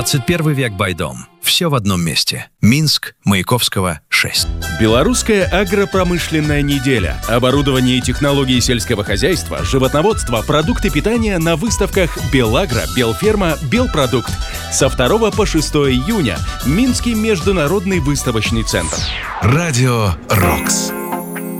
21 век Байдом. Все в одном месте. Минск, Маяковского, 6. Белорусская агропромышленная неделя. Оборудование и технологии сельского хозяйства, животноводство, продукты питания на выставках «Белагро», «Белферма», «Белпродукт». Со 2 по 6 июня. Минский международный выставочный центр. Радио «Рокс».